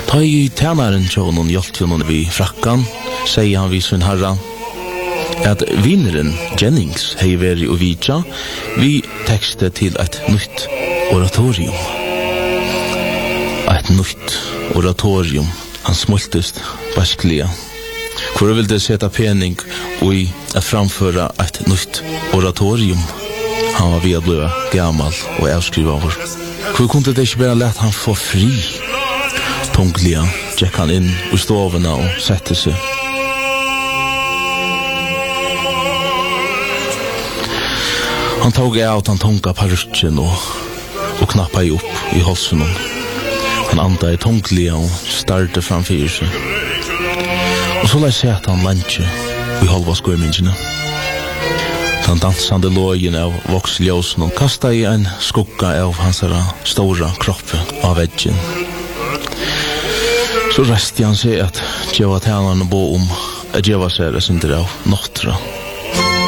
Ta I tjänaren tjonen hjälpt honom vid frakkan, säger han vid sin herra, at vinneren Jennings hei veri og vidja vi tekstet til et nytt oratorium. Et nytt oratorium. Han smultest basklia. Hvor vil det sette pening i at framføre et nytt oratorium? Han var ved å bli gammal og avskriva over. Hvor kunne det ikke bare lett han få fri? Tunglia gikk han inn I stovene og sette seg. Han tog av den tunga parutsjen og knappa I opp I halsen. Han anda I tungliga og starta framfyr seg. Og så la jeg se at han lantje I halva skårmingene. Den dansande lågen av voksljósen og kasta I en skugga av hans stora kroppe av veggen. Så resti han seg at djeva tænarne bo at djeva seg sinter av nottra.